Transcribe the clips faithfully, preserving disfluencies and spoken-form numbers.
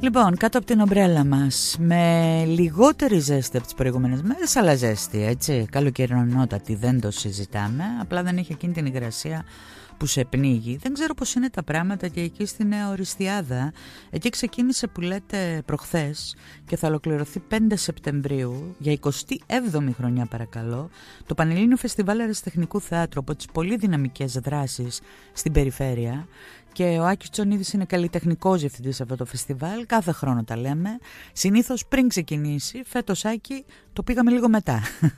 Λοιπόν, κάτω από την ομπρέλα μας, με λιγότερη ζέστη από τις προηγούμενες μέρες, αλλά ζέστη, έτσι, καλοκαιρινότατη, δεν το συζητάμε, απλά δεν έχει εκείνη την υγρασία που σε πνίγει. Δεν ξέρω πώς είναι τα πράγματα και εκεί στη Νέα Οριστιάδα. Εκεί ξεκίνησε, που λέτε, προχθές και θα ολοκληρωθεί πέντε Σεπτεμβρίου, για εικοστή έβδομη χρονιά παρακαλώ, το Πανελλήνιο Φεστιβάλ Αεραστεχνικού Θεάτρου, από τις πολύ δυναμικές δράσεις στην περιφέρεια. Και ο Άκης Τσονίδης είναι καλλιτεχνικός διευθυντής σε αυτό το φεστιβάλ. Κάθε χρόνο τα λέμε. Συνήθως πριν ξεκινήσει. Φέτος, Άκη, το πήγαμε λίγο μετά.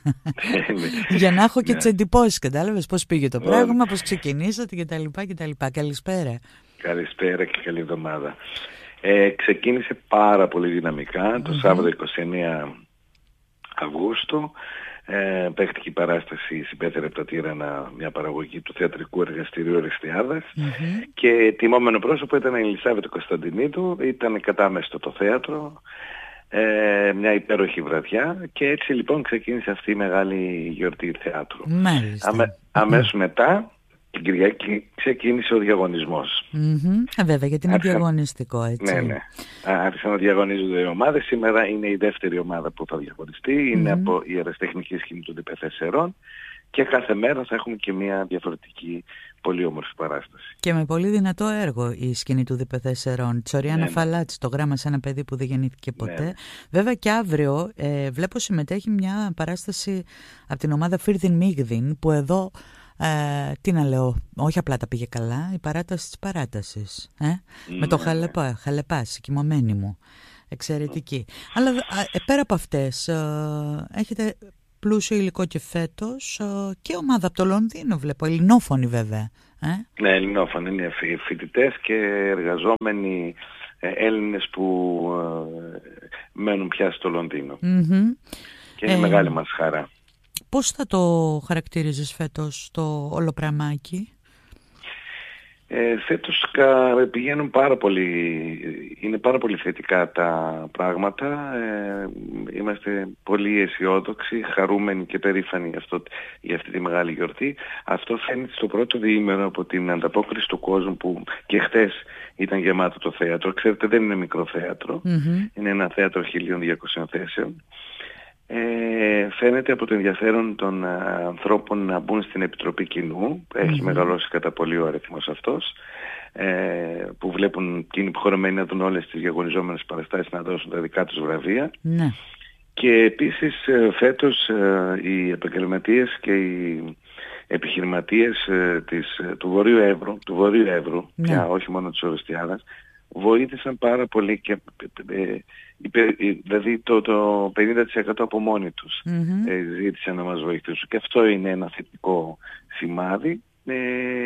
Για να έχω και τις εντυπώσεις. Κατάλαβες πώς πήγε το πράγμα, πώς ξεκινήσατε κτλ. κτλ. Καλησπέρα. Καλησπέρα και καλή εβδομάδα. Ε, ξεκίνησε πάρα πολύ δυναμικά το mm-hmm. Σάββατο είκοσι εννέα Αυγούστου. Ε, παίχτηκε η παράσταση «Συμπέθερε από τα Τύρανα», μια παραγωγή του Θεατρικού Εργαστηρίου Οριστιάδας mm-hmm. και τιμόμενο πρόσωπο ήταν η Ελισάβετ Κωνσταντινίδου, ήταν κατάμεστο το θέατρο, ε, μια υπέροχη βραδιά και έτσι λοιπόν ξεκίνησε αυτή η μεγάλη γιορτή θεάτρου. Αμε, αμέσως mm. μετά την Κυριακή ξεκίνησε ο διαγωνισμός. Mm-hmm. Ε, βέβαια, γιατί είναι Άρχισαν... διαγωνιστικό, έτσι. Ναι, ναι. Άρχισαν να διαγωνίζονται οι ομάδες. Σήμερα είναι η δεύτερη ομάδα που θα διαγωνιστεί. Mm-hmm. Είναι από η αεραστεχνική σκηνή του Διπεθέσσερων και κάθε μέρα θα έχουμε και μια διαφορετική πολύ όμορφη παράσταση. Και με πολύ δυνατό έργο η σκηνή του Διπεθέσσερων. Τσοριάννα ναι, Φαλάτση, το γράμμα σε ένα παιδί που δεν γεννήθηκε ποτέ. Ναι. Βέβαια και αύριο ε, βλέπω συμμετέχει μια παράσταση από την ομάδα Φίρδιν Μίγδιν, που εδώ Ε, τι να λέω, όχι απλά τα πήγε καλά, η παράταση της παράτασης ε? mm, με το χαλεπά, χαλεπάς, κοιμωμένη μου, εξαιρετική. Αλλά ε, πέρα από αυτές ε, έχετε πλούσιο υλικό και φέτος ε, και ομάδα από το Λονδίνο βλέπω, ελληνόφωνη βέβαια ε? Ναι, ελληνόφωνη, είναι φοιτητές και εργαζόμενοι ε, Έλληνες που ε, μένουν πια στο Λονδίνο mm-hmm. και είναι ε, μεγάλη μας χαρά. Πώς θα το χαρακτήριζες φέτος το όλο πραμάκι? Ε, φέτος πηγαίνουν πάρα πολύ, είναι πάρα πολύ θετικά τα πράγματα. Ε, είμαστε πολύ αισιόδοξοι, χαρούμενοι και περήφανοι για, αυτό, για αυτή τη μεγάλη γιορτή. Αυτό φαίνεται στο πρώτο διήμερο από την ανταπόκριση του κόσμου που και χτες ήταν γεμάτο το θέατρο. Ξέρετε, δεν είναι μικρό θέατρο, mm-hmm. είναι ένα θέατρο χίλια διακοσίων θέσεων. Ε, φαίνεται από το ενδιαφέρον των α, ανθρώπων να μπουν στην Επιτροπή Κοινού. Έχει mm-hmm. μεγαλώσει κατά πολύ ο αριθμός αυτός, ε, που βλέπουν και είναι υποχρεωμένοι να δουν όλες τις διαγωνιζόμενες παραστάσεις, να δώσουν τα δικά τους βραβεία. Mm-hmm. Και επίσης φέτος ε, οι επαγγελματίες και οι επιχειρηματίες ε, της, του Βορείου Εύρου, του Βορείου Εύρου mm-hmm. πια, όχι μόνο της Οριστιάδας, βοήθησαν πάρα πολύ και ε, δηλαδή το, το πενήντα τοις εκατό από μόνοι τους mm-hmm. ε, ζήτησαν να μας βοηθήσουν και αυτό είναι ένα θετικό σημάδι. Ε,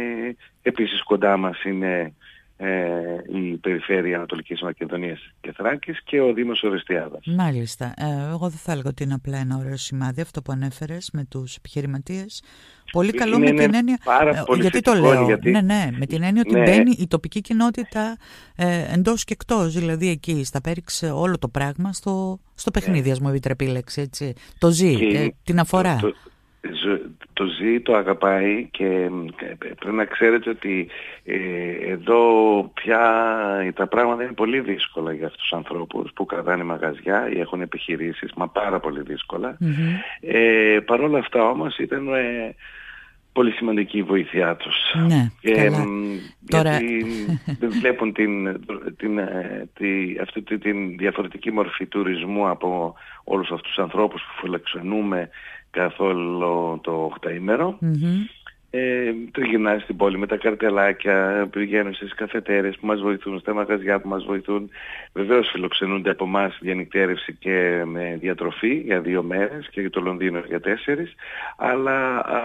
επίσης κοντά μας είναι ε, η Περιφέρεια Ανατολικής Μακεδονίας και Θράκης και ο Δήμος Οριστιάδας. Μάλιστα. Ε, εγώ δεν θα έλεγα ότι είναι απλά ένα ωραίο σημάδι αυτό που ανέφερες με τους επιχειρηματίες. Πολύ καλό είναι, με την έννοια. Πάρα πολύ γιατί το λέω. Γιατί... Ναι, ναι, με την έννοια ότι ναι. μπαίνει η τοπική κοινότητα ε, εντός και εκτός. Δηλαδή εκεί στα πέριξε όλο το πράγμα στο, στο παιχνίδι, ας μου επιτρέπει η λέξη, έτσι. Το ζει, και ε, την αφορά. Το, το, το ζει, το αγαπάει και πρέπει να ξέρετε ότι ε, εδώ πια τα πράγματα είναι πολύ δύσκολα για αυτούς τους ανθρώπους που κρατάνε μαγαζιά ή έχουν επιχειρήσεις, μα πάρα πολύ δύσκολα. Mm-hmm. Ε, Παρ' όλα αυτά όμως ήταν ε, πολύ σημαντική η βοήθειά τους. Ναι, και, καλά. Τώρα... δεν βλέπουν την, την, την, αυτή την διαφορετική μορφή τουρισμού από όλους αυτούς τους ανθρώπους που φιλοξενούμε καθ' όλο το οκταήμερο. Mm-hmm. Ε, τριγυρνάει στην πόλη με τα καρτελάκια, πηγαίνουν στις καφετέρειες που μας βοηθούν, στα μαγαζιά που μας βοηθούν. Βεβαίως φιλοξενούνται από εμάς διανυκτέρευση και με διατροφή για δύο μέρες και για το Λονδίνο για τέσσερις, αλλά α,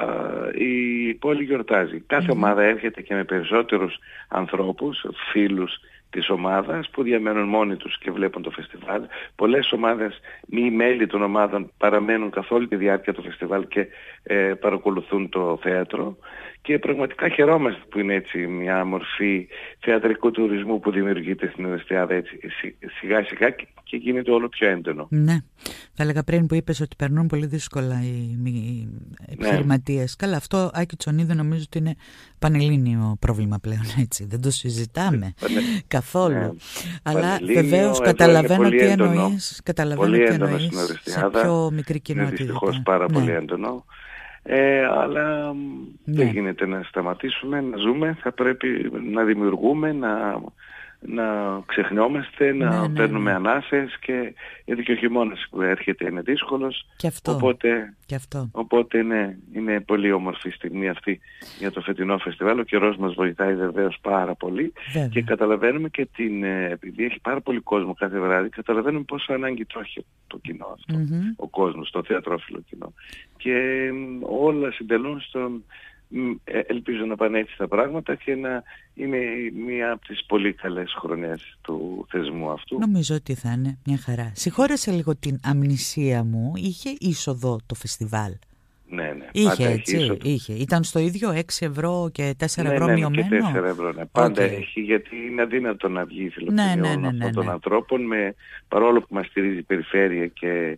η πόλη γιορτάζει. Κάθε mm-hmm. ομάδα έρχεται και με περισσότερους ανθρώπους, φίλους της ομάδας που διαμένουν μόνοι τους και βλέπουν το φεστιβάλ. Πολλές ομάδες, μη μέλη των ομάδων, παραμένουν καθ' όλη τη διάρκεια του φεστιβάλ και ε, παρακολουθούν το θέατρο και πραγματικά χαιρόμαστε που είναι έτσι μια μορφή θεατρικού τουρισμού που δημιουργείται στην Ορεστιάδα έτσι σιγά σιγά και γίνεται όλο πιο έντονο. Ναι, θα έλεγα πριν που είπες ότι περνούν πολύ δύσκολα οι, οι επιχειρηματίες. Ναι. Καλά, αυτό Άκη Τσονίδη νομίζω ότι είναι πανελλήνιο πρόβλημα πλέον, έτσι. Δεν το συζητάμε Πανε... καθόλου. Ναι. Αλλά βεβαίως καταλαβαίνω τι εννοείς, καταλαβαίνω τι εννοείς σε πιο μικρή κοινότητα. Είναι δυστυχώς πάρα ναι. πολύ έντονο. Ε, αλλά ναι. δεν γίνεται να σταματήσουμε, να ζούμε, θα πρέπει να δημιουργούμε, να, να ξεχνιόμαστε, να ναι, ναι, παίρνουμε ναι. ανάσες και γιατί και ο χειμώνας που έρχεται είναι δύσκολος, και αυτό. Οπότε, και αυτό. οπότε ναι, είναι πολύ όμορφη στιγμή αυτή για το φετινό φεστιβάλ. Ο καιρός μας βοηθάει βεβαίως πάρα πολύ. Βέβαια. Και καταλαβαίνουμε και την, επειδή έχει πάρα πολύ κόσμο κάθε βράδυ, καταλαβαίνουμε πόσο ανάγκη το έχει το κοινό αυτό, mm-hmm. ο κόσμος, το θεατρόφιλο κοινό. Και όλα συντελούν στον, ελπίζω να πάνε έτσι τα πράγματα και να είναι μία από τις πολύ καλές χρονιές του θεσμού αυτού. Νομίζω ότι θα είναι μια χαρά. Συγχώρεσε λίγο την αμνησία μου, είχε είσοδο το φεστιβάλ? Ναι, ναι. Είχε, έτσι, είχε, είχε. Ήταν στο ίδιο έξι ευρώ και τέσσερα ναι, ευρώ ναι, μειωμένο. Και τέσσερα ευρώ, ναι. Πάντα okay. έχει, γιατί είναι αδύνατο να βγει η φιλοξενία ναι, ναι, ναι, ναι, αυτών ναι. των ανθρώπων, με, παρόλο που μας στηρίζει η περιφέρεια και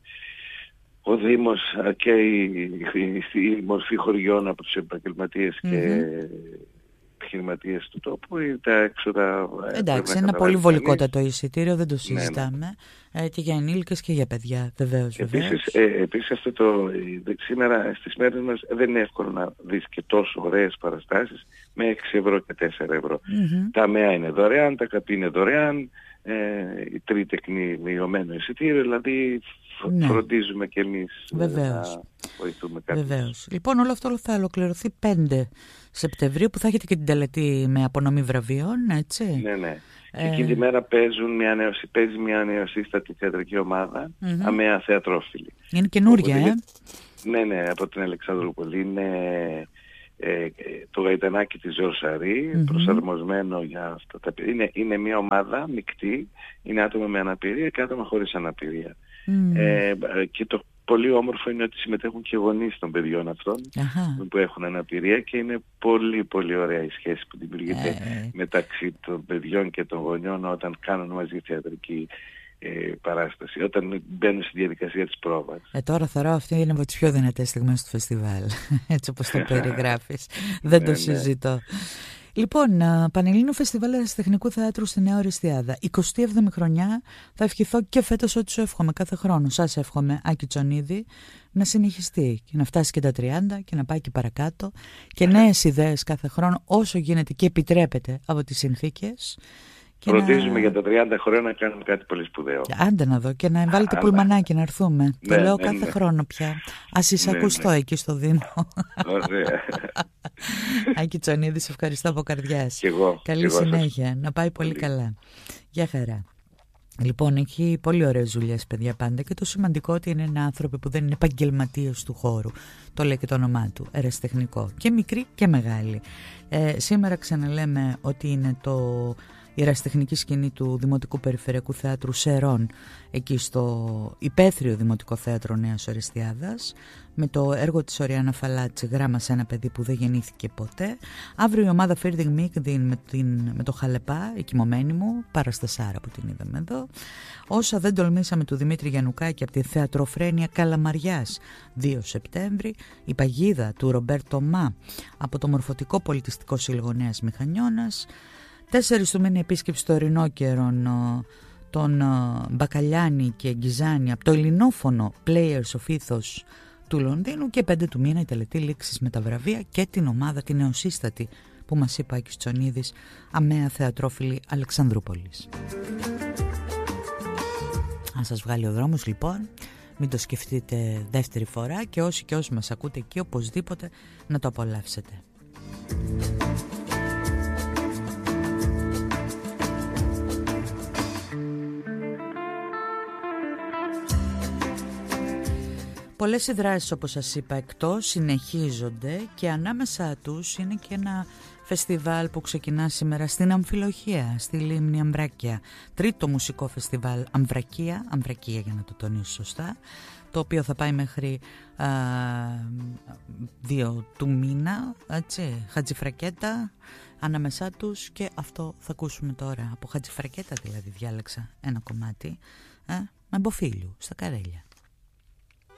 ο Δήμος και η, η, η μορφή χωριών από τους επαγγελματίες mm-hmm. και επιχειρηματίες του τόπου, τα έξοδα... Εντάξει, ένα πολύ βολικότατο εισιτήριο, δεν το συζητάμε. Ναι, ναι. Ε, και για ενήλικες και για παιδιά, βεβαίως. Επίσης, ε, επίσης αυτό το, σήμερα στις μέρες μας δεν είναι εύκολο να δεις και τόσο ωραίες παραστάσεις με έξι ευρώ και τέσσερα ευρώ. Mm-hmm. Τα ΜΕΑ είναι δωρεάν, τα ΚΑΠΗ είναι δωρεάν, ε, η τρίτεκνη μειωμένο εισιτήριο, δηλαδή ναι. φροντίζουμε κι εμείς βεβαίως. να βοηθούμε κάποιους. Βεβαίως. Λοιπόν, όλο αυτό θα ολοκληρωθεί πέντε Σεπτεμβρίου που θα έχετε και την τελετή με απονομή βραβείων, έτσι. Ναι, ναι. Ε... Και εκείνη τη μέρα παίζουν μια νεοσύ... παίζει μια νεοσύστατη θεατρική ομάδα, mm-hmm. ΑΜΕΑ Θεατρόφιλη. Είναι καινούργια, ε? Ναι, ναι, από την Αλεξανδρούπολη. Είναι ε, το γαϊτανάκι της Ζορσαρή, mm-hmm. προσαρμοσμένο για αυτά τα παιδιά. Είναι, είναι μια ομάδα μεικτή, είναι άτομα με αναπηρία και άτομα χωρίς αναπηρία. Mm. Ε, και το πολύ όμορφο είναι ότι συμμετέχουν και γονείς των παιδιών αυτών Αχα. που έχουν αναπηρία και είναι πολύ πολύ ωραία η σχέση που δημιουργείται ε. μεταξύ των παιδιών και των γονιών όταν κάνουν μαζί θεατρική ε, παράσταση, όταν μπαίνουν στη διαδικασία της πρόβας. Ε, τώρα θεωρώ αυτή είναι από τις πιο δυνατές στιγμές του φεστιβάλ, έτσι όπως το περιγράφεις. Δεν το συζητώ. Λοιπόν, Πανελλήνιο Φεστιβάλ Ερασιτεχνικού Θεάτρου στη Νέα Ορεστιάδα. εικοστή έβδομη χρονιά. Θα ευχηθώ και φέτος ό,τι σου εύχομαι κάθε χρόνο. Σας εύχομαι, Άκη Τσονίδη, να συνεχιστεί και να φτάσει και τα τριάντα και να πάει και παρακάτω. Και νέες ιδέες κάθε χρόνο, όσο γίνεται και επιτρέπεται από τις συνθήκες. Φροντίζουμε να... για τα τριάντα χρόνια να κάνουμε κάτι πολύ σπουδαίο. Άντε να δω και να βάλετε πουλμανάκι να έρθουμε. Ναι, το λέω ναι, κάθε ναι. χρόνο πια. Ας εισακουστώ ναι, ναι. εκεί στο Δήμο. Ωραία. Άκη Τσονίδη, σε ευχαριστώ από καρδιάς. Και εγώ. Καλή και εγώ συνέχεια. Σας... Να πάει πολύ, πολύ καλά. Γεια χαρά. Λοιπόν, έχει πολύ ωραίες δουλειές, παιδιά, πάντα. Και το σημαντικό ότι είναι ένα άνθρωποι που δεν είναι επαγγελματίες του χώρου. Το λέει και το όνομά του, ερασιτεχνικό. Και μικρή και μεγάλη. Ε, σήμερα ξαναλέμε ότι είναι το... η ερασιτεχνική σκηνή του Δημοτικού Περιφερειακού Θεάτρου Σερών, εκεί στο υπαίθριο Δημοτικό Θέατρο Νέας Ορεστιάδας, με το έργο της Οριάννα Φαλάτση, γράμμα σε ένα παιδί που δεν γεννήθηκε ποτέ. Αύριο η ομάδα Φίρδινγκ Μίκδιν με, την, με το Χαλεπά, η κοιμωμένη μου, παραστασάρα που την είδαμε εδώ. Όσα δεν τολμήσαμε του Δημήτρη Γιαννουκάκη από τη Θεατροφρένεια Καλαμαριάς, δύο Σεπτέμβρη. Η Παγίδα του Ρομπέρτο Μα από το Μορφωτικό Πολιτιστικό Σύλλογο Νέας Μηχανιώνας. Τέσσερις του μήνα επίσκεψη στο Ειρηνόκερον των Μπακαλιάνη και Γκυζάνη από το ελληνόφωνο Players of Ethos του Λονδίνου και πέντε του μήνα η τελετή λήξης με τα βραβεία και την ομάδα την νεοσύστατη που μας είπε Άκης Τσονίδης, ΑΜΕΑ Θεατρόφιλη Αλεξανδρούπολης. Αν σας βγάλει ο δρόμος λοιπόν, μην το σκεφτείτε δεύτερη φορά και όσοι και όσοι μας ακούτε εκεί οπωσδήποτε να το απολαύσετε. Πολλές οι δράσεις, όπως σας είπα, εκτός συνεχίζονται και ανάμεσα τους είναι και ένα φεστιβάλ που ξεκινά σήμερα στην Αμφιλοχία, στη Λίμνη Αμβράκια. Τρίτο μουσικό φεστιβάλ Αμβρακία, Αμβρακία για να το τονίσω σωστά, το οποίο θα πάει μέχρι α, δύο του μήνα, έτσι, Χατζηφρακέτα ανάμεσά τους, και αυτό θα ακούσουμε τώρα. Από Χατζηφρακέτα δηλαδή διάλεξα ένα κομμάτι, ε, με Μποφίλιου στα Καρέλια.